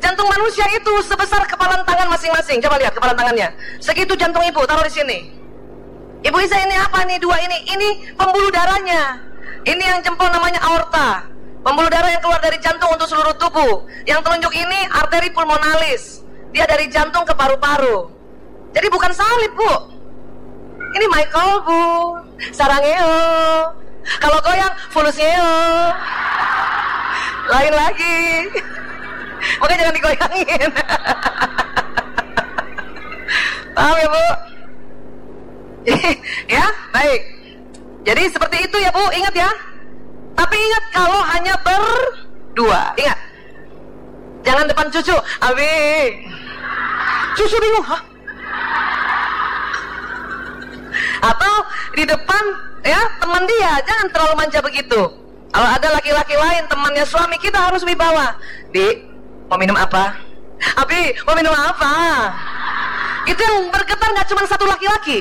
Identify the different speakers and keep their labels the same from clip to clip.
Speaker 1: Jantung manusia itu sebesar kepalan tangan masing-masing. Coba lihat kepalan tangannya. Segitu jantung ibu, taruh di sini. Ibu Isa, ini apa nih? Dua ini. Ini pembuluh darahnya. Ini yang jempol namanya aorta. Pembuluh darah yang keluar dari jantung untuk seluruh tubuh. Yang telunjuk ini arteri pulmonalis. Dia dari jantung ke paru-paru. Jadi bukan salib, Bu. Ini Michael, Bu. Sarangeo. Kalau goyang, fuluseo. Lain lagi. Makanya jangan digoyangin. Paham ya, Bu? Ya, baik. Jadi seperti itu ya, Bu. Ingat ya. Tapi ingat, kalau hanya berdua. Ingat. Jangan depan cucu. Abi. Cucu bingung, hah? Atau di depan ya teman dia. Jangan terlalu manja begitu. Kalau ada laki-laki lain temannya suami, kita harus wibawa. Di, mau minum apa? Abi, mau minum apa? Itu yang bergetar nggak cuma satu laki-laki.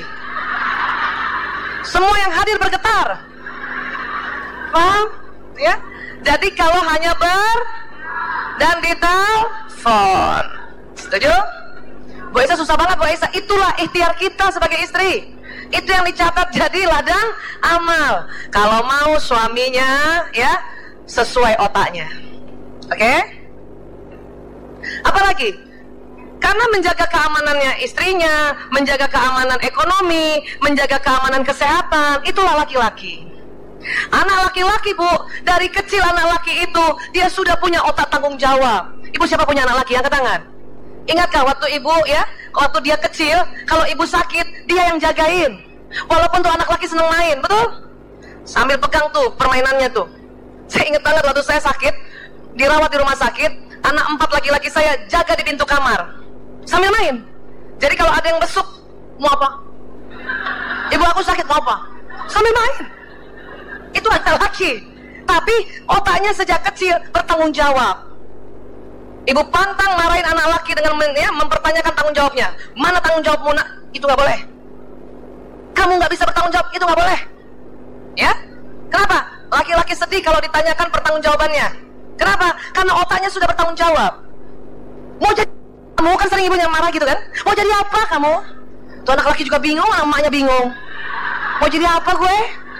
Speaker 1: Semua yang hadir bergetar. Paham? Ya. Jadi kalau hanya dan ditelepon. Setuju? Bu Aisyah susah banget, Bu Aisyah. Itulah ikhtiar kita sebagai istri. Itu yang dicatat jadi ladang amal. Kalau mau suaminya ya sesuai otaknya. Oke? Apalagi? Karena menjaga keamanannya istrinya, menjaga keamanan ekonomi, menjaga keamanan kesehatan, itulah laki-laki. Anak laki-laki, Bu, dari kecil anak laki itu dia sudah punya otak tanggung jawab. Ibu siapa punya anak laki? Angkat tangan. Ingatkah waktu ibu ya, waktu dia kecil, kalau ibu sakit dia yang jagain. Walaupun tuh anak laki seneng main, betul? Sambil pegang tuh permainannya tuh. Saya ingat banget waktu saya sakit, dirawat di rumah sakit, anak 4 laki-laki saya jaga di pintu kamar sambil main. Jadi kalau ada yang besuk, mau apa? Ibu aku sakit, mau apa? Sambil main. Itu anak laki, tapi otaknya sejak kecil bertanggung jawab. Ibu pantang marahin anak laki dengan mempertanyakan tanggung jawabnya. Mana tanggung jawabmu, nak? Itu nggak boleh. Kamu nggak bisa bertanggung jawab, itu nggak boleh. Ya? Kenapa? Laki-laki sedih kalau ditanyakan pertanggungjawabannya. Kenapa? Karena otaknya sudah bertanggung jawab. Mau jadi kamu, kan sering ibunya marah gitu kan? Mau jadi apa kamu? Tuh anak laki juga bingung, emaknya bingung. Mau jadi apa gue?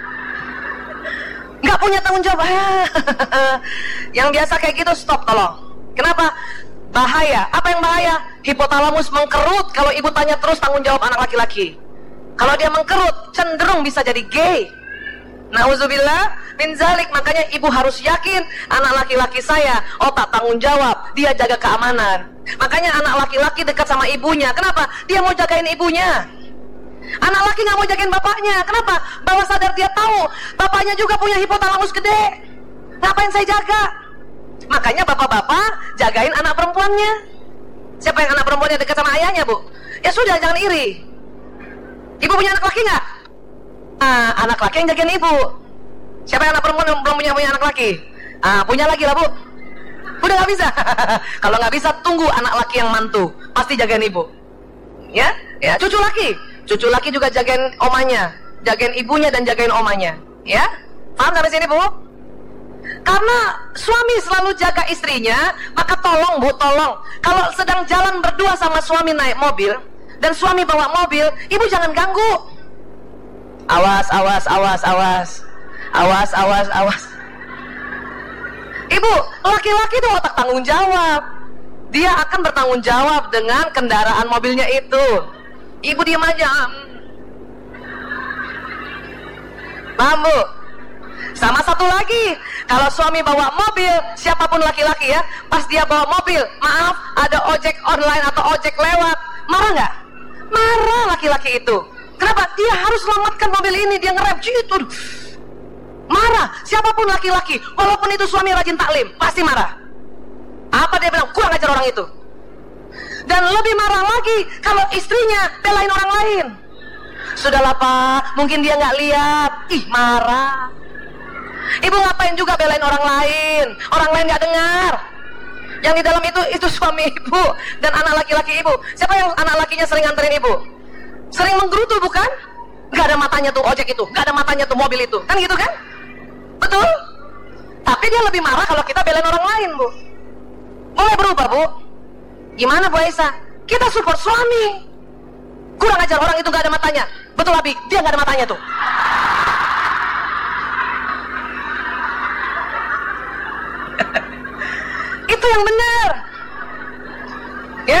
Speaker 1: Nggak punya tanggung jawab. Yang biasa kayak gitu stop tolong. Kenapa? Bahaya. Apa yang bahaya? Hipotalamus mengkerut kalau ibu tanya terus tanggung jawab anak laki-laki. Kalau dia mengkerut, cenderung bisa jadi gay. Nauzubillah min zalik. Makanya ibu harus yakin anak laki-laki saya otak tanggung jawab, dia jaga keamanan. Makanya anak laki-laki dekat sama ibunya. Kenapa? Dia mau jagain ibunya. Anak laki nggak mau jagain bapaknya. Kenapa? Bawah sadar dia tahu bapaknya juga punya hipotalamus gede. Ngapain saya jaga? Makanya bapak-bapak jagain anak perempuannya. Siapa yang anak perempuannya dekat sama ayahnya, Bu? Ya sudah, jangan iri. Ibu punya anak laki nggak? Anak laki yang jagain ibu. Siapa yang anak perempuan yang belum punya anak laki? Punya lagi lah, Bu. Udah nggak bisa. Kalau nggak bisa, tunggu anak laki yang mantu, pasti jagain ibu. Ya, ya. Cucu laki juga jagain omanya, jagain ibunya dan jagain omanya. Ya, paham sampai sini, Bu? Karena suami selalu jaga istrinya, maka tolong, Bu, tolong. Kalau sedang jalan berdua sama suami naik mobil dan suami bawa mobil, ibu jangan ganggu. Awas, awas, awas, awas. Awas, awas, awas. Ibu, laki-laki itu otak tanggung jawab. Dia akan bertanggung jawab dengan kendaraan mobilnya itu. Ibu diam aja. Paham, Bu? Sama satu lagi, kalau suami bawa mobil, siapapun laki-laki ya, pas dia bawa mobil, maaf, ada ojek online atau ojek lewat, marah nggak? Marah laki-laki itu. Kenapa? Dia harus selamatkan mobil ini, dia ngerem gitu. Marah, siapapun laki-laki, walaupun itu suami rajin taklim, pasti marah. Apa dia bilang? Kurang ajar orang itu. Dan lebih marah lagi kalau istrinya belain orang lain. Sudahlah, Pak, mungkin dia nggak lihat. Ih, marah. Ibu ngapain juga belain orang lain? Orang lain nggak dengar. Yang di dalam itu suami ibu dan anak laki-laki ibu. Siapa yang anak lakinya sering nganterin ibu? Sering menggerutu, bukan? Nggak ada matanya tuh ojek itu, nggak ada matanya tuh mobil itu, kan gitu kan? Betul? Tapi dia lebih marah kalau kita belain orang lain, Bu. Boleh berubah, Bu. Gimana Bu Aisyah? Kita support suami. Kurang ajar, orang itu gak ada matanya. Betul Abi, dia gak ada matanya tuh. Itu yang benar. Ya.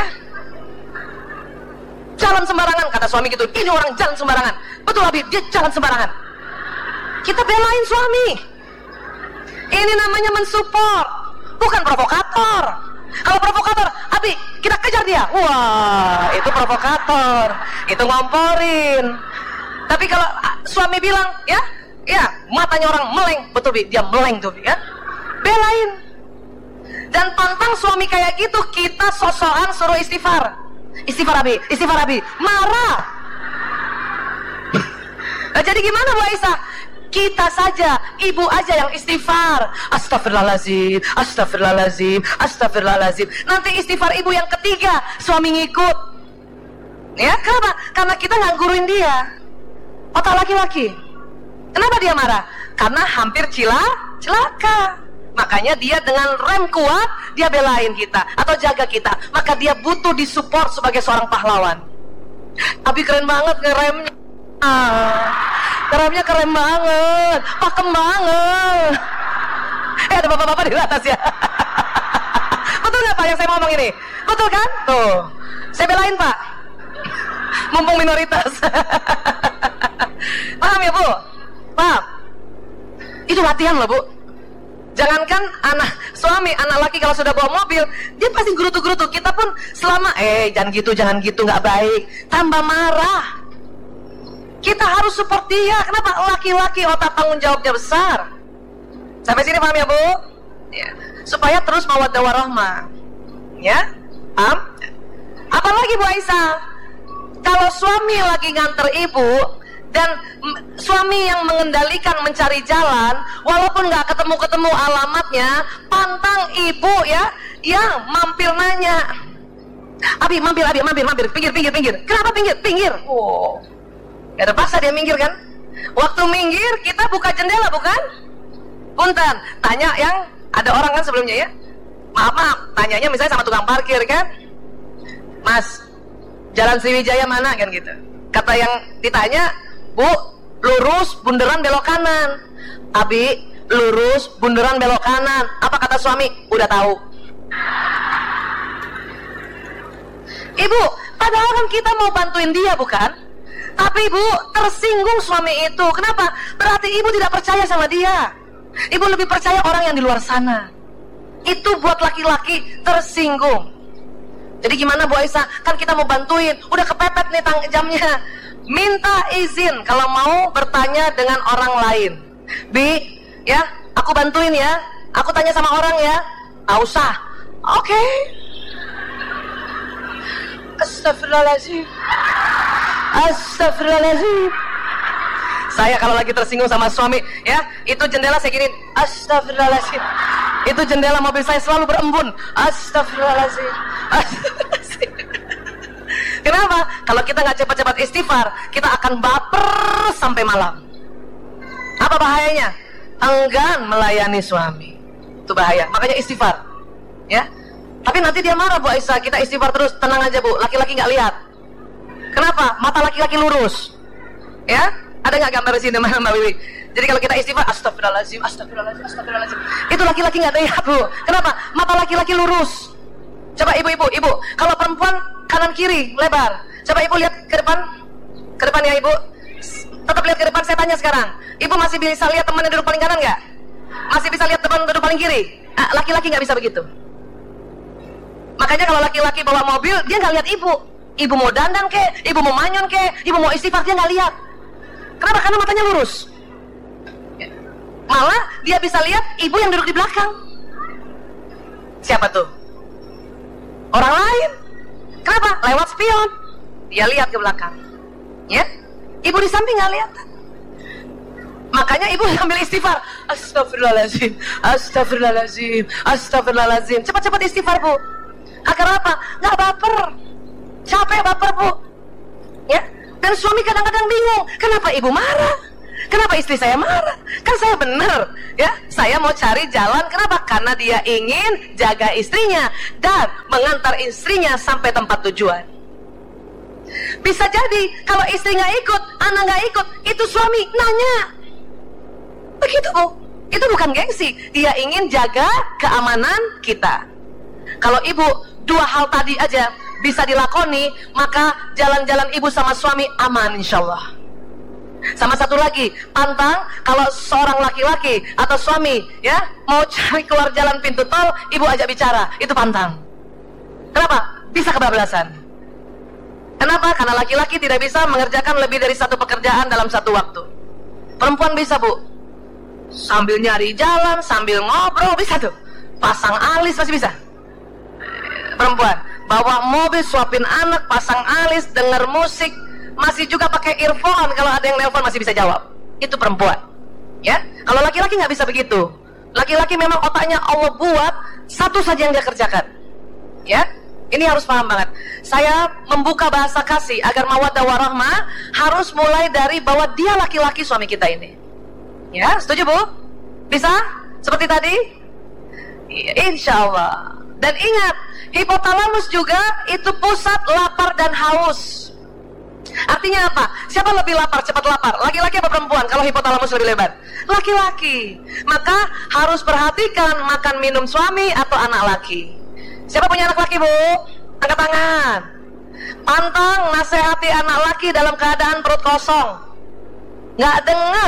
Speaker 1: Jalan sembarangan, kata suami gitu. Ini orang jalan sembarangan. Betul Abi, dia jalan sembarangan. Kita belain suami. Ini namanya mensupport, bukan provokator. Kalau provokator, Abi, kita kejar dia. Wah, itu provokator. Itu ngomporin. Tapi kalau suami bilang, ya, matanya orang meleng. Betul Bi, dia meleng tuh ya. Belain. Dan pantang suami kayak gitu, kita sosokan suruh istighfar. Istighfar Abi, marah. Nah, jadi gimana Bu Aisyah? Kita saja, ibu aja yang istighfar. Astagfirullahaladzim, astagfirullahaladzim, astagfirullahaladzim. Nanti istighfar ibu yang ketiga, suami ngikut. Ya, kenapa? Karena kita nggak guruin dia. Otak laki-laki. Kenapa dia marah? Karena hampir celaka. Makanya dia dengan rem kuat, dia belain kita atau jaga kita. Maka dia butuh disupport sebagai seorang pahlawan. Abi keren banget ngeremnya. Ngeremnya keren banget, pakem banget. Ada bapak-bapak di atas ya. Betul nggak Pak yang saya ngomong ini? Betul kan? Tuh, saya belain Pak. Mumpung minoritas. Paham ya Bu? Paham? Itu latihan loh Bu. Jangankan suami, anak laki kalau sudah bawa mobil, dia pasti gerutu-gerutu. Kita pun selama, jangan gitu, nggak baik. Tambah marah. Kita harus support dia. Kenapa? Laki-laki otak tanggung jawabnya besar. Sampai sini paham ya Bu? Ya. Supaya terus mawaddah warahmah. Ya? Paham? Apalagi Bu Aisyah, kalau suami lagi nganter ibu dan suami yang mengendalikan mencari jalan, walaupun nggak ketemu alamatnya, pantang ibu ya yang mampir nanya, Abi mampir, pinggir. Kenapa pinggir? Oh, ya terpaksa dia minggir kan? Waktu minggir kita buka jendela bukan? Punten, tanya yang ada orang kan sebelumnya ya. Maaf, tanyanya misalnya sama tukang parkir kan, Mas, Jalan Sriwijaya mana kan gitu. Kata yang ditanya, Bu, lurus bundaran belok kanan. Abi, lurus bundaran belok kanan. Apa kata suami? Udah tahu. Ibu, padahal kan kita mau bantuin dia bukan? Tapi ibu tersinggung suami itu. Kenapa? Berarti ibu tidak percaya sama dia. Ibu lebih percaya orang yang di luar sana. Itu buat laki-laki tersinggung. Jadi gimana Bu Aisyah? Kan kita mau bantuin, udah kepepet nih jamnya. Minta izin kalau mau bertanya dengan orang lain. Bi, ya, aku bantuin ya. Aku tanya sama orang ya. Nggak usah. Oke. Astagfirullahaladzim. Saya kalau lagi tersinggung sama suami, ya, itu jendela saya giniin. Astagfirullahaladzim. Itu jendela mobil saya selalu berembun. Astagfirullahaladzim. Kenapa? Kalau kita nggak cepat-cepat istighfar, kita akan baper sampai malam. Apa bahayanya? Enggan melayani suami. Itu bahaya. Makanya istighfar. Ya. Tapi nanti dia marah Bu Aisyah. Kita istighfar terus, tenang aja Bu. Laki-laki nggak lihat. Kenapa? Mata laki-laki lurus. Ya. Ada nggak gambar di sini Mbak Wiwi? Jadi kalau kita istighfar, astagfirullahaladzim. Itu laki-laki nggak lihat Bu. Kenapa? Mata laki-laki lurus. Coba ibu. Kalau perempuan kanan kiri lebar. Coba ibu lihat ke depan ya ibu. Tetap lihat ke depan. Saya tanya sekarang, ibu masih bisa lihat teman yang duduk paling kanan nggak? Masih bisa lihat teman duduk paling kiri? Laki-laki nggak bisa begitu. Makanya kalau laki-laki bawa mobil, dia nggak lihat ibu. Ibu mau dandan ke, ibu mau manyon ke, ibu mau istighfar, dia nggak lihat. Kenapa? Karena matanya lurus. Malah dia bisa lihat ibu yang duduk di belakang. Siapa tuh? Orang lain. Kenapa? Lewat spion. Dia lihat ke belakang. Ya? Ibu di samping nggak lihat. Makanya ibu ambil istighfar. Astagfirullahaladzim. Cepat-cepat istighfar Bu. Agar apa? Nggak baper. Capek baper Bu. Ya? Dan suami kadang-kadang bingung. Kenapa ibu marah? Kenapa istri saya marah? Kan saya benar, ya. Saya mau cari jalan. Kenapa? Karena dia ingin jaga istrinya dan mengantar istrinya sampai tempat tujuan. Bisa jadi kalau istri nggak ikut, anak nggak ikut, itu suami nanya. Begitu, Bu. Itu bukan gengsi. Dia ingin jaga keamanan kita. Kalau ibu dua hal tadi aja bisa dilakoni, maka jalan-jalan ibu sama suami aman insya Allah. Sama satu lagi, pantang kalau seorang laki-laki atau suami ya mau cari keluar jalan pintu tol, ibu ajak bicara, itu pantang. Kenapa? Bisa kebablasan. Kenapa? Karena laki-laki tidak bisa mengerjakan lebih dari satu pekerjaan dalam satu waktu. Perempuan bisa, Bu. Sambil nyari jalan, sambil ngobrol, bisa tuh. Pasang alis masih bisa. Perempuan bawa mobil, suapin anak, pasang alis, denger musik, masih juga pakai earphone, kalau ada yang nelpon masih bisa jawab. Itu perempuan, ya. Kalau laki-laki nggak bisa begitu. Laki-laki memang otaknya Allah buat satu saja yang dia kerjakan, ya. Ini harus paham banget. Saya membuka bahasa kasih agar mawaddah warahmah harus mulai dari bahwa dia laki-laki suami kita ini, ya. Setuju, Bu? Bisa? Seperti tadi? Insya Allah. Dan ingat, hipotalamus juga itu pusat lapar dan haus. Artinya apa? Siapa lebih lapar, cepat lapar? Laki-laki apa perempuan kalau hipotalamus lebih lebar? Laki-laki. Maka harus perhatikan makan minum suami atau anak laki. Siapa punya anak laki, Bu? Angkat tangan. Pantang nasihati anak laki dalam keadaan perut kosong. Nggak dengar.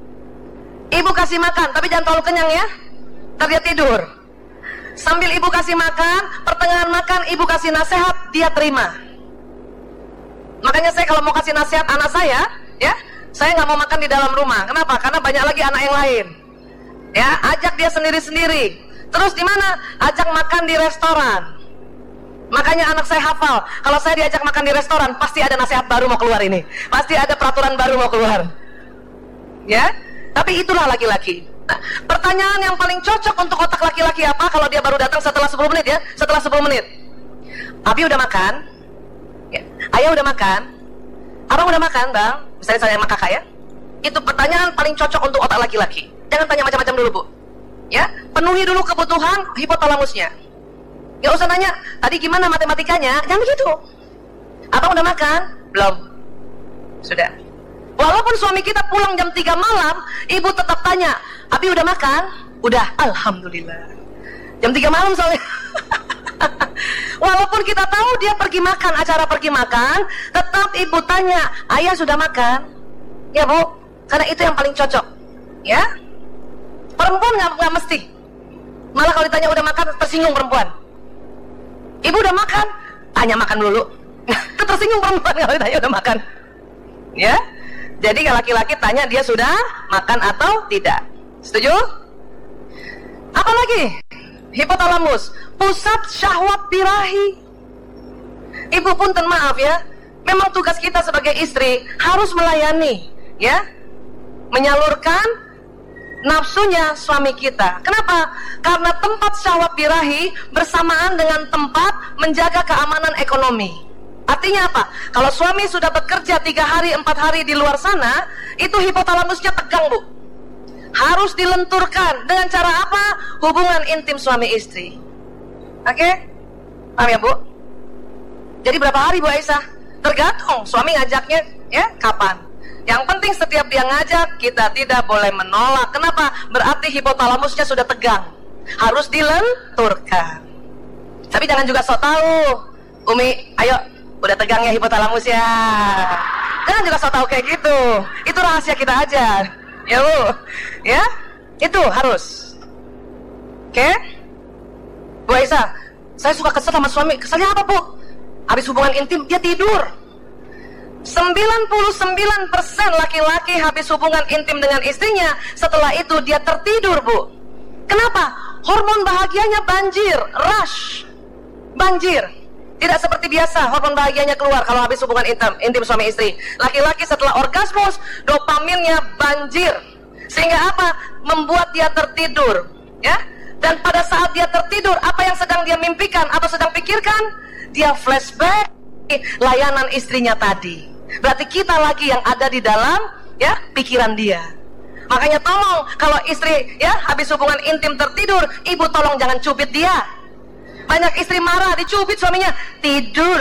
Speaker 1: Ibu kasih makan, tapi jangan terlalu kenyang ya. Ntar dia tidur. Sambil ibu kasih makan, pertengahan makan ibu kasih nasihat, dia terima. Makanya saya kalau mau kasih nasihat anak saya, ya, saya nggak mau makan di dalam rumah. Kenapa? Karena banyak lagi anak yang lain. Ya, ajak dia sendiri-sendiri. Terus di mana? Ajak makan di restoran. Makanya anak saya hafal, kalau saya diajak makan di restoran, pasti ada nasihat baru mau keluar ini. Pasti ada peraturan baru mau keluar. Ya, tapi itulah laki-laki. Nah, pertanyaan yang paling cocok untuk otak laki-laki apa kalau dia baru datang setelah 10 menit ya? Setelah 10 menit. Abi udah makan? Ya. Ayah udah makan? Abang udah makan, Bang? Misalnya saya sama kakak ya. Itu pertanyaan paling cocok untuk otak laki-laki. Jangan tanya macam-macam dulu, Bu. Ya, penuhi dulu kebutuhan hipotalamusnya. Gak usah nanya, tadi gimana matematikanya? Jangan begitu. Abang udah makan? Belum. Sudah. Walaupun suami kita pulang jam 3 malam, ibu tetap tanya, Abi udah makan? Udah, alhamdulillah. Jam 3 malam soalnya. Walaupun kita tahu dia pergi makan, acara pergi makan, tetap ibu tanya, ayah sudah makan? Ya, Bu, karena itu yang paling cocok. Ya, perempuan nggak mesti. Malah kalau ditanya udah makan, tersinggung perempuan. Ibu udah makan? Tanya makan dulu. Tersinggung perempuan kalau ditanya udah makan. Ya, jadi laki-laki tanya dia sudah makan atau tidak. Setuju? Apa lagi? Hipotalamus, pusat syahwat birahi. Ibu punten maaf ya, memang tugas kita sebagai istri harus melayani, ya, menyalurkan nafsunya suami kita. Kenapa? Karena tempat syahwat birahi bersamaan dengan tempat menjaga keamanan ekonomi. Artinya apa? Kalau suami sudah bekerja 3 hari, 4 hari di luar sana, itu hipotalamusnya tegang, Bu. Harus dilenturkan. Dengan cara apa? Hubungan intim suami istri. Oke? Paham ya, Bu? Jadi berapa hari, Bu Aisyah? Tergantung suami ngajaknya ya kapan. Yang penting setiap dia ngajak, kita tidak boleh menolak. Kenapa? Berarti hipotalamusnya sudah tegang. Harus dilenturkan. Tapi jangan juga sok tahu. Umi, ayo, udah tegang ya hipotalamus ya. Jangan juga sok tahu kayak gitu. Itu rahasia kita aja. Ya, Bu. Ya? Itu harus. Oke? Bu Aisyah, saya suka kesel sama suami. Keselnya apa, Bu? Habis hubungan intim, dia tidur. 99% laki-laki habis hubungan intim dengan istrinya, setelah itu dia tertidur, Bu. Kenapa? Hormon bahagianya banjir, rush. Banjir. Tidak seperti biasa hormon bahagianya keluar kalau habis hubungan intim suami istri. Laki-laki setelah orgasmus, dopaminnya banjir. Sehingga apa? Membuat dia tertidur, ya. Dan pada saat dia tertidur, apa yang sedang dia mimpikan atau sedang pikirkan? Dia flashback layanan istrinya tadi. Berarti kita lagi yang ada di dalam ya pikiran dia. Makanya tolong kalau istri ya habis hubungan intim tertidur, ibu tolong jangan cubit dia. Banyak istri marah dicubit suaminya, tidur.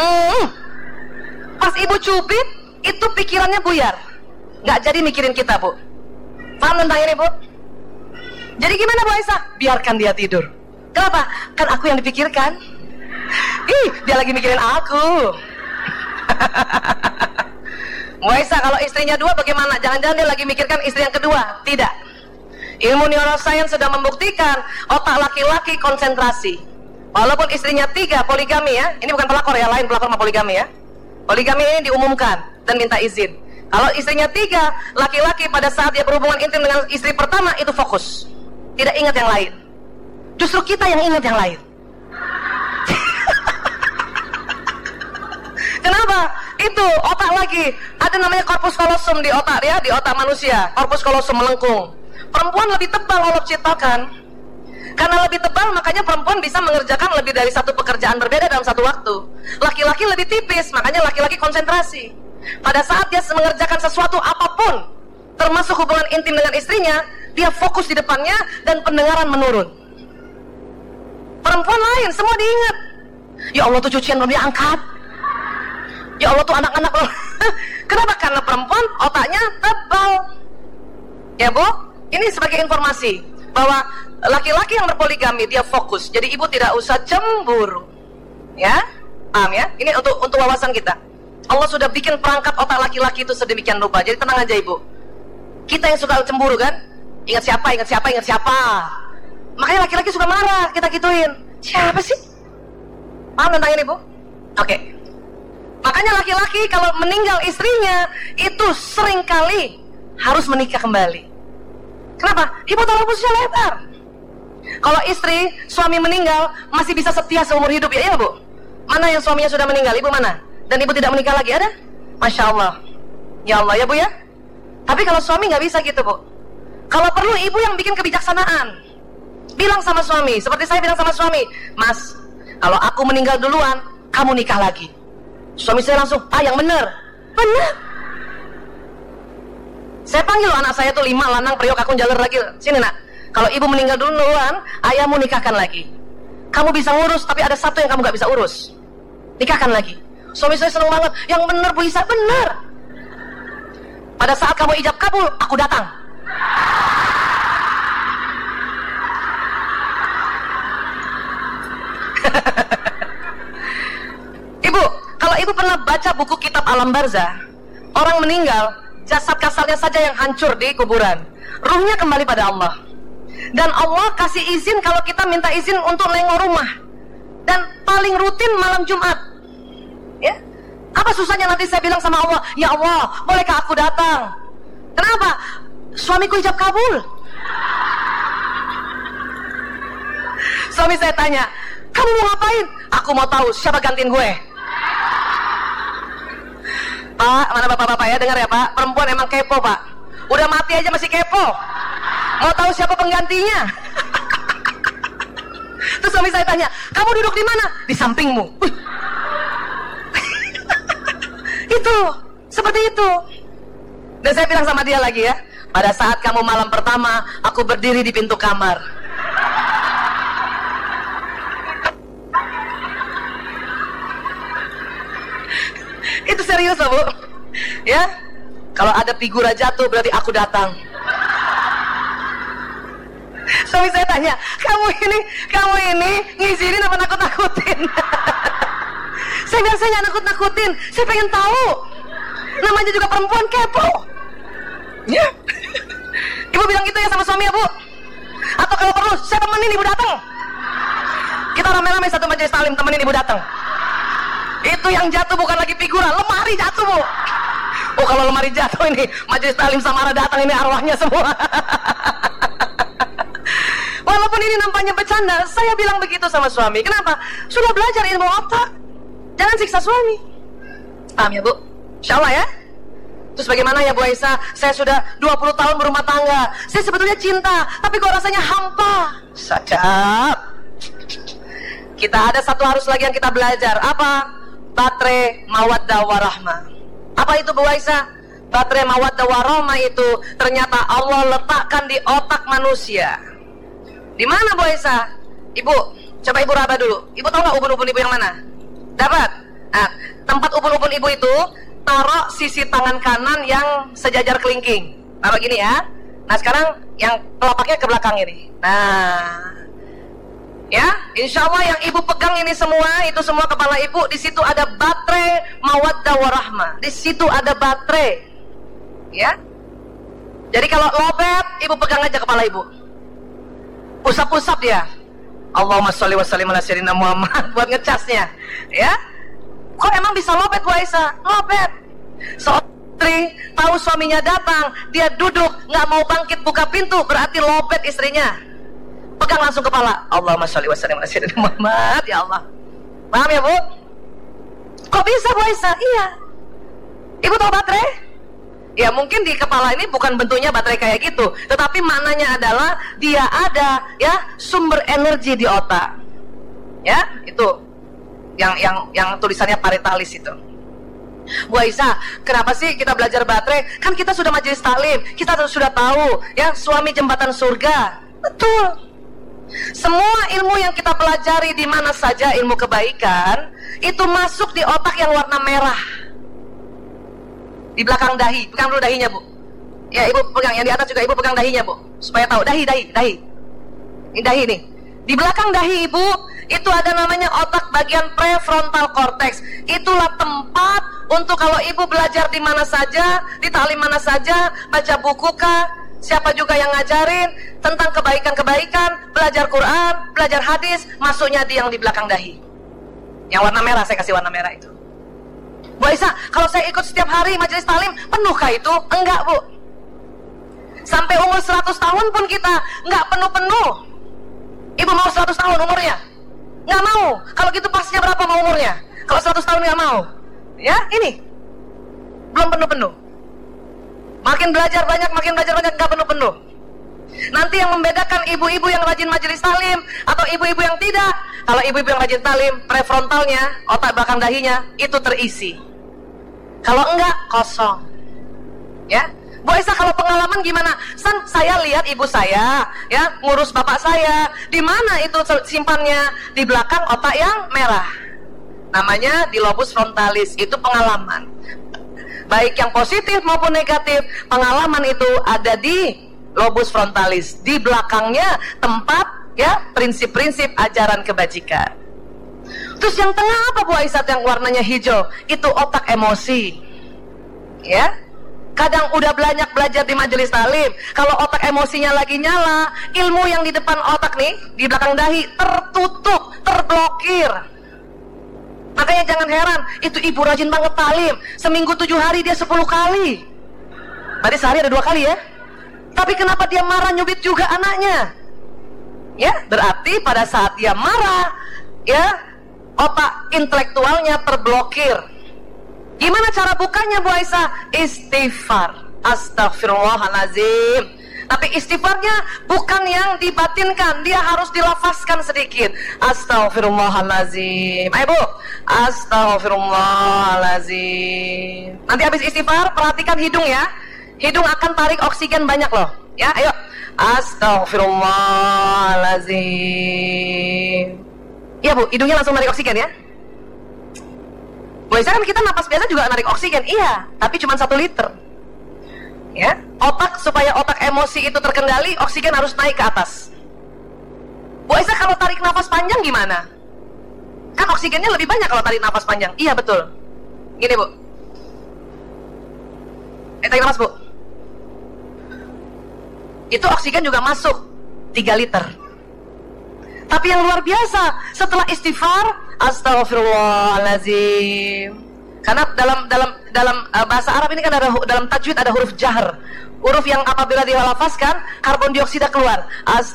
Speaker 1: Pas ibu cubit, itu pikirannya buyar, nggak jadi mikirin kita, Bu. Paham tentang ini, Bu? Jadi gimana, Bu Aisyah? Biarkan dia tidur. Kenapa? Kan aku yang dipikirkan. Dia lagi mikirin aku. Bu Aisyah, kalau istrinya 2 bagaimana? Jangan-jangan dia lagi mikirkan istri yang kedua? Tidak. Ilmu neuroscience sudah membuktikan otak laki-laki konsentrasi. Walaupun istrinya 3, poligami ya. Ini bukan pelakor ya, lain pelakor sama poligami ya. Poligami ini diumumkan dan minta izin. Kalau istrinya 3, laki-laki pada saat dia berhubungan intim dengan istri pertama itu fokus, tidak ingat yang lain. Justru kita yang ingat yang lain. Kenapa? Itu otak lagi. Ada namanya corpus callosum di otak ya, di otak manusia. Corpus callosum melengkung. Perempuan lebih tebal Allah ciptakan. Karena lebih tebal makanya perempuan bisa mengerjakan lebih dari satu pekerjaan berbeda dalam satu waktu. Laki-laki lebih tipis, makanya laki-laki konsentrasi. Pada saat dia mengerjakan sesuatu apapun, termasuk hubungan intim dengan istrinya, dia fokus di depannya dan pendengaran menurun. Perempuan lain, semua diingat. Ya Allah tuh cucian belum diangkat. Ya Allah tuh anak-anak belum. Kenapa? Karena perempuan otaknya tebal. Ya Bu, ini sebagai informasi bahwa laki-laki yang berpoligami dia fokus. Jadi ibu tidak usah cemburu. Ya, paham ya? Ini untuk wawasan kita. Allah sudah bikin perangkat otak laki-laki itu sedemikian rupa. Jadi tenang aja ibu. Kita yang suka cemburu kan? Ingat siapa, ingat siapa, ingat siapa. Makanya laki-laki suka marah, kita gituin. Siapa sih? Paham tentang ini Bu? Oke. Makanya laki-laki kalau meninggal istrinya itu seringkali harus menikah kembali. Kenapa? Hipotalamusnya lebar. Kalau istri, suami meninggal masih bisa setia seumur hidup ya, iya Bu? Mana yang suaminya sudah meninggal, ibu mana? Dan ibu tidak menikah lagi, ada? Masya Allah. Ya Allah ya Bu ya. Tapi kalau suami nggak bisa gitu Bu. Kalau perlu ibu yang bikin kebijaksanaan. Bilang sama suami, seperti saya bilang sama suami, Mas, kalau aku meninggal duluan, kamu nikah lagi. Suami saya langsung, yang bener. Bener. Saya panggil anak saya tuh 5 lanang priok aku jalan lagi. Sini nak, kalau ibu meninggal duluan, ayahmu nikahkan lagi. Kamu bisa ngurus, tapi ada satu yang kamu gak bisa urus. Nikahkan lagi. Suami saya seneng banget. Yang bener Bu Isa, bener. Pada saat kamu ijab kabul, aku datang. Ibu, kalau ibu pernah baca buku kitab Alam Barzah, orang meninggal, jasad kasalnya saja yang hancur di kuburan, ruhnya kembali pada Allah. Dan Allah kasih izin kalau kita minta izin untuk nengok rumah. Dan paling rutin malam Jumat. Ya, apa susahnya nanti saya bilang sama Allah, ya Allah, bolehkah aku datang? Kenapa? Suamiku ijab kabul. Suami saya tanya, kamu mau ngapain? Aku mau tahu siapa gantiin gue. Pak, mana bapak-bapak ya, dengar ya Pak, perempuan emang kepo Pak. Udah mati aja masih kepo. Mau tahu siapa penggantinya? Terus suami saya tanya, kamu duduk di mana? Di sampingmu. Itu, seperti itu. Dan saya bilang sama dia lagi ya, pada saat kamu malam pertama, aku berdiri di pintu kamar. Itu serius loh Bu. Ya, kalau ada figura jatuh berarti aku datang. Suami saya tanya, kamu ini ngizinin apa nakut-nakutin? Saya bilang, saya nggak nakut-nakutin, saya pengen tahu. Namanya juga perempuan kepo. Ya. Ibu bilang gitu ya sama suami ya Bu? Atau kalau perlu, saya temenin ibu datang. Kita rame-rame satu majelis taklim, temenin ibu datang. Itu yang jatuh bukan lagi figura, lemari jatuh Bu. Oh kalau lemari jatuh ini, majelis taklim Samara datang, ini arwahnya semua. Walaupun ini nampaknya bercanda, saya bilang begitu sama suami. Kenapa? Sudah belajar ilmu otak. Jangan siksa suami. Paham ya Bu? Insya Allah ya. Terus bagaimana ya Bu Aisyah? Saya sudah 20 tahun berumah tangga. Saya sebetulnya cinta, tapi kok rasanya hampa. Sajab. Kita ada satu harus lagi yang kita belajar. Apa? Baterai mawaddah warahmah. Apa itu Bu Aisyah? baterai mawaddah warahmah itu ternyata Allah letakkan di otak manusia. Di mana Bu Aisyah? Ibu, coba ibu raba dulu. Ibu tahu nggak ubun-ubun ibu yang mana? Dapat? Nah, tempat ubun-ubun ibu itu taruh sisi tangan kanan yang sejajar kelingking. Taruh gini ya. Nah sekarang yang telapaknya ke belakang ini. Nah, ya, insya Allah yang ibu pegang ini semua, itu semua kepala ibu. Di situ ada baterai mawaddah warahmah. Di situ ada baterai. Ya. Jadi kalau lobet, ibu pegang aja kepala ibu. Usap-usap dia. Allahumma sholli wa sallim ala sayyidina Muhammad buat ngecasnya. Ya. Kok emang bisa lobet Bu Aisyah? Lobet. Istri tahu suaminya datang, dia duduk nggak mau bangkit buka pintu, berarti lobet istrinya. Pegang langsung kepala. Allahumma sholli wa sallim ala sayyidina Muhammad. Ya Allah. Paham ya Bu? Kok bisa Bu Aisyah? Iya. Ibu tahu baterai? Ya mungkin di kepala ini bukan bentuknya baterai kayak gitu, tetapi maknanya adalah dia ada ya sumber energi di otak. Ya, itu yang tulisannya paritalis itu. Bu Aisyah, kenapa sih kita belajar baterai? Kan kita sudah majelis taklim, kita sudah tahu ya suami jembatan surga. Betul. Semua ilmu yang kita pelajari di mana saja ilmu kebaikan itu masuk di otak yang warna merah. Di belakang dahi, pegang dulu dahinya Bu. Ya ibu pegang, yang di atas juga ibu pegang dahinya Bu, supaya tahu. Dahi. Ini dahi nih. Di belakang dahi ibu itu ada namanya otak bagian prefrontal cortex. Itulah tempat untuk kalau ibu belajar di mana saja, di taklim mana saja, baca buku kah, siapa juga yang ngajarin tentang kebaikan-kebaikan, belajar Quran, belajar hadis, masuknya di yang di belakang dahi. Yang warna merah, saya kasih warna merah itu. Bu Aisyah, kalau saya ikut setiap hari majelis taklim, penuhkah itu? Enggak Bu. Sampai umur 100 tahun pun kita enggak penuh-penuh. Ibu mau 100 tahun umurnya? Enggak mau. Kalau gitu pasnya berapa mau umurnya? Kalau 100 tahun enggak mau. Ya, ini belum penuh-penuh. Makin belajar banyak enggak penuh-penuh. Nanti yang membedakan ibu-ibu yang rajin majelis taklim atau ibu-ibu yang tidak, kalau ibu-ibu yang rajin taklim, prefrontalnya, otak belakang dahinya itu terisi. Kalau enggak, kosong. Ya, Bu Aisyah, kalau pengalaman gimana? Saya lihat ibu saya, ya, ngurus bapak saya. Di mana itu simpannya? Di belakang otak yang merah. Namanya di lobus frontalis. Itu pengalaman. Baik yang positif maupun negatif, pengalaman itu ada di lobus frontalis. Di belakangnya tempat ya prinsip-prinsip ajaran kebajikan. Terus yang tengah apa Bu Aisyah yang warnanya hijau? Itu otak emosi. Ya. Kadang udah banyak belajar di majelis taklim, kalau otak emosinya lagi nyala, ilmu yang di depan otak nih, di belakang dahi tertutup, terblokir. Makanya jangan heran, itu ibu rajin banget taklim, seminggu 7 hari dia 10 kali. Berarti sehari ada 2 kali ya. Tapi kenapa dia marah nyubit juga anaknya? Ya, berarti pada saat dia marah, ya, otak intelektualnya terblokir. Gimana cara bukanya Bu Aisyah? Istighfar. Astaghfirullahalazim. Tapi istighfarnya bukan yang dibatinkan, dia harus dilafazkan sedikit. Astaghfirullahalazim. Ayo Bu, astaghfirullahalazim. Nanti habis istighfar, perhatikan hidung ya. Hidung akan tarik oksigen banyak loh. Ya, ayo. Astaghfirullahalazim. Iya Bu, hidungnya langsung narik oksigen ya. Biasanya kan kita napas biasa juga narik oksigen, iya, tapi cuma 1 liter. Ya, supaya otak emosi itu terkendali, oksigen harus naik ke atas. Bu Aisyah, kalau tarik nafas panjang gimana? Kan oksigennya lebih banyak kalau tarik nafas panjang. Iya betul. Gini Bu. Tarik nafas Bu. Itu oksigen juga masuk 3 liter. Tapi yang luar biasa, setelah istighfar, astaghfirullahalazim. Karena dalam bahasa Arab ini kan ada, dalam tajwid ada huruf jahr. Huruf yang apabila dilafazkan, karbon dioksida keluar.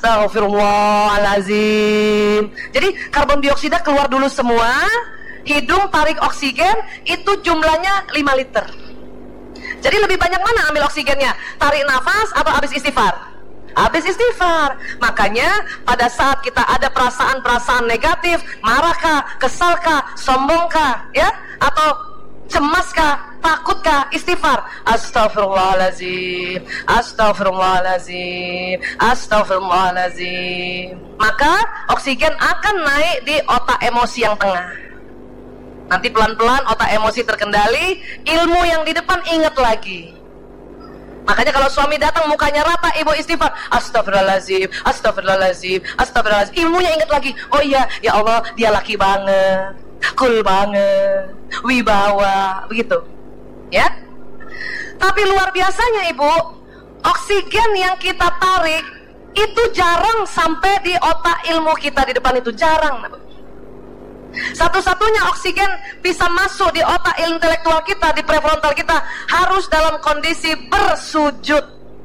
Speaker 1: Astaghfirullahalazim. Jadi karbon dioksida keluar dulu semua, hidung tarik oksigen, itu jumlahnya 5 liter. Jadi lebih banyak mana ambil oksigennya? Tarik nafas atau habis istighfar? Habis istighfar. Makanya pada saat kita ada perasaan-perasaan negatif, marahkah, kesalkah, sombongkah, ya, atau Cemaskah? Takutkah? Istighfar. Astaghfirullahaladzim, astaghfirullahaladzim, astaghfirullahaladzim. Maka oksigen akan naik di otak emosi yang tengah. Nanti pelan-pelan otak emosi terkendali, ilmu yang di depan ingat lagi. Makanya kalau suami datang mukanya rata, ibu istighfar, astagfirullahaladzim, astagfirullahaladzim, astagfirullahaladzim. Ilmunya ingat lagi. Oh iya, ya Allah, dia laki banget, cool banget, wibawa, begitu. Ya. Tapi luar biasanya ibu, oksigen yang kita tarik itu jarang sampai di otak ilmu kita di depan itu, jarang. Satu-satunya oksigen bisa masuk di otak intelektual kita, di prefrontal kita, harus dalam kondisi bersujud.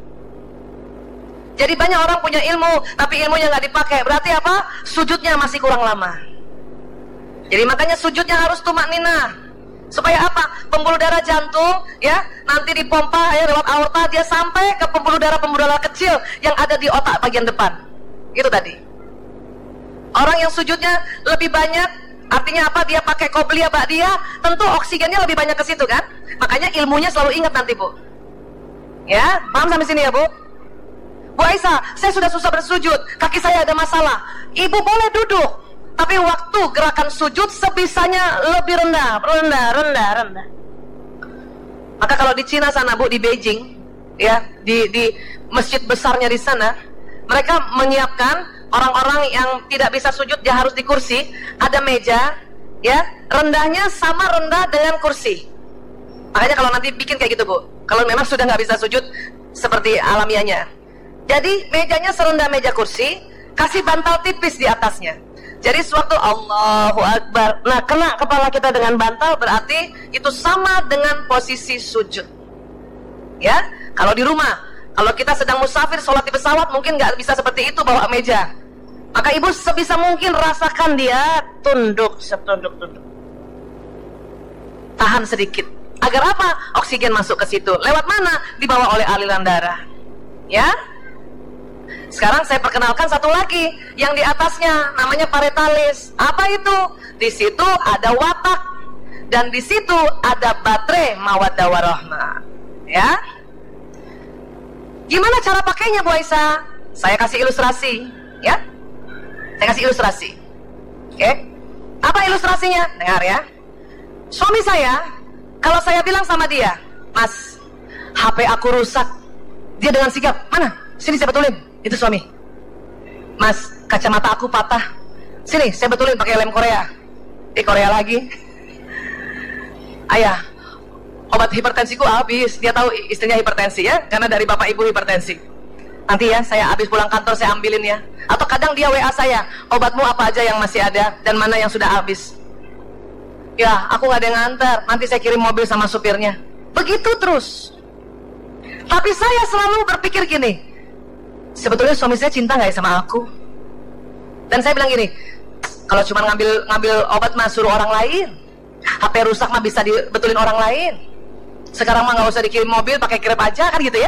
Speaker 1: Jadi banyak orang punya ilmu, tapi ilmunya nggak dipakai. Berarti apa? Sujudnya masih kurang lama. Jadi makanya sujudnya harus tumakninah. Supaya apa? Pembuluh darah jantung, ya, nanti dipompa lewat aorta, dia sampai ke pembuluh darah kecil yang ada di otak bagian depan. Itu tadi. Orang yang sujudnya lebih banyak, artinya apa? Dia pakai qobliyah ba'diyah, tentu oksigennya lebih banyak ke situ kan? Makanya ilmunya selalu ingat nanti, Bu. Ya, paham sampai sini ya, Bu? Bu Aisyah, saya sudah susah bersujud, kaki saya ada masalah. Ibu boleh duduk, tapi waktu gerakan sujud sebisanya lebih rendah. Maka kalau di Cina sana, Bu, di Beijing, ya, di masjid besarnya di sana, mereka menyiapkan orang-orang yang tidak bisa sujud, dia harus di kursi, ada meja, ya, rendahnya sama rendah dengan kursi. Makanya kalau nanti bikin kayak gitu, Bu, kalau memang sudah nggak bisa sujud seperti alamiahnya, jadi mejanya serendah meja kursi, kasih bantal tipis di atasnya. Jadi sewaktu Allahu Akbar, nah kena kepala kita dengan bantal, berarti itu sama dengan posisi sujud. Ya, kalau di rumah, kalau kita sedang musafir, sholat di pesawat, mungkin nggak bisa seperti itu bawa meja. Maka ibu sebisa mungkin rasakan dia tunduk, setunduk-tunduk. Tahan sedikit. Agar apa? Oksigen masuk ke situ. Lewat mana? Dibawa oleh aliran darah. Ya. Sekarang saya perkenalkan satu lagi yang di atasnya, namanya paretalis. Apa itu? Di situ ada watak dan di situ ada baterai mawaddah warahmah. Ya. Gimana cara pakainya, Bu Aisyah? Saya kasih ilustrasi, ya. Saya kasih ilustrasi. Oke. Apa ilustrasinya? Dengar ya. Suami saya, kalau saya bilang sama dia, "Mas, HP aku rusak." Dia dengan sigap, "Mana? Sini saya betulin." Itu suami. "Mas, kacamata aku patah." "Sini saya betulin pakai lem Korea." Di Korea lagi. "Ayah, obat hipertensiku habis." Dia tahu istrinya hipertensi ya, karena dari bapak ibu hipertensi. "Nanti ya, saya habis pulang kantor saya ambilin ya." Atau kadang dia WA saya, "Obatmu apa aja yang masih ada dan mana yang sudah habis?" "Ya, aku nggak ada yang ngantar, nanti saya kirim mobil sama supirnya." Begitu terus. Tapi saya selalu berpikir gini, sebetulnya suami saya cinta nggak ya sama aku? Dan saya bilang gini, kalau cuma ngambil obat mah suruh orang lain, HP rusak mah bisa dibetulin orang lain. Sekarang mah nggak usah dikirim mobil, pakai Grab aja kan gitu ya.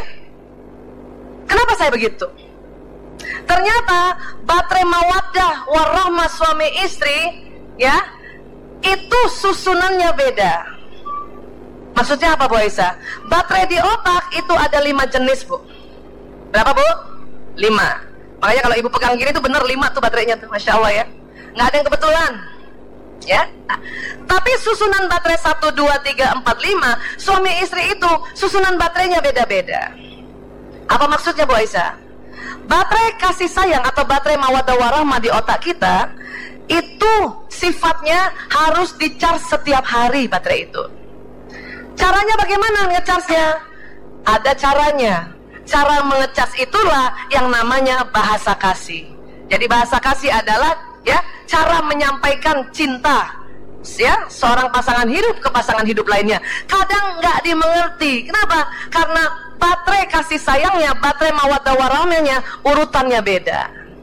Speaker 1: Kenapa saya begitu? Ternyata baterai mawaddah warahmah suami istri, ya, itu susunannya beda. Maksudnya apa, Bu Aisyah? Baterai di otak itu ada 5 jenis, Bu. Berapa, Bu? 5. Makanya kalau ibu pegang gini tuh bener 5 tuh baterainya tuh, Masya Allah ya. Nggak ada yang kebetulan, ya. Nah, tapi susunan baterai 1, 2, 3, 4, 5, suami istri itu susunan baterainya beda-beda. Apa maksudnya, Bu Aisyah? Baterai kasih sayang atau baterai mawaddah warahmah di otak kita itu sifatnya harus di-charge setiap hari baterai itu. Caranya bagaimana nge-charge-nya? Ada caranya. Cara menge-charge itulah yang namanya bahasa kasih. Jadi bahasa kasih adalah ya cara menyampaikan cinta ya seorang pasangan hidup ke pasangan hidup lainnya. Kadang nggak dimengerti. Kenapa? Karena baterai kasih sayangnya, baterai mawaddah warahmahnya urutannya beda.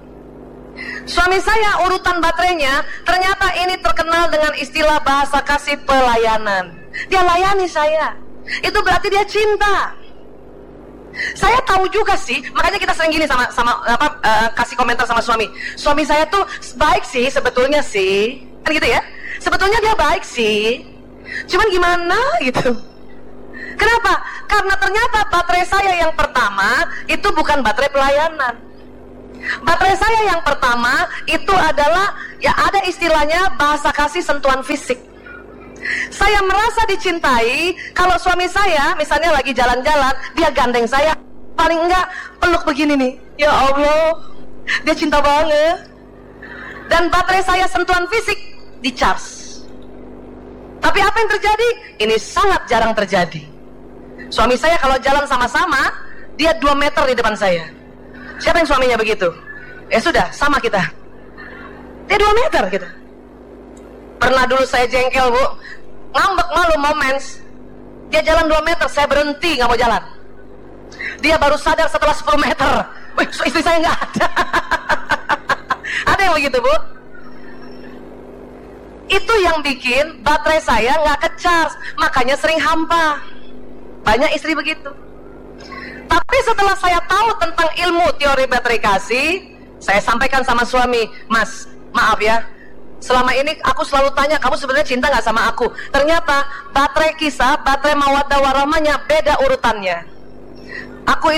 Speaker 1: Suami saya urutan baterainya ternyata ini terkenal dengan istilah bahasa kasih pelayanan. Dia layani saya. Itu berarti dia cinta. Saya tahu juga sih, makanya kita sering gini kasih komentar sama suami. Suami saya tuh baik sih sebetulnya sih, kan gitu ya. Sebetulnya dia baik sih, Cuman gimana gitu. Kenapa? Karena ternyata baterai saya yang pertama itu bukan baterai pelayanan. Baterai saya yang pertama itu adalah, ya ada istilahnya bahasa kasih sentuhan fisik. Saya merasa dicintai kalau suami saya misalnya lagi jalan-jalan, dia gandeng saya, paling enggak peluk begini nih. Ya Allah, dia cinta banget. Dan baterai saya sentuhan fisik di charge. Tapi apa yang terjadi? Ini sangat jarang terjadi. Suami saya kalau jalan sama-sama, dia 2 meter di depan saya. Siapa yang suaminya begitu? Ya sudah, sama kita. Dia 2 meter gitu. Pernah dulu saya jengkel, Bu, ngambek malu mau mens. Dia jalan 2 meter, saya berhenti nggak mau jalan. Dia baru sadar setelah 10 meter. Wih, istri saya nggak ada. Ada yang begitu, Bu? Itu yang bikin baterai saya nggak ke-charge, makanya sering hampa. Banyak istri begitu. Tapi setelah saya tahu tentang ilmu teori baterai kasih, saya sampaikan sama suami, Mas, maaf ya, selama ini aku selalu tanya, kamu sebenarnya cinta nggak sama aku? Ternyata baterai kisah, baterai mawaddah warahmahnya beda urutannya. Aku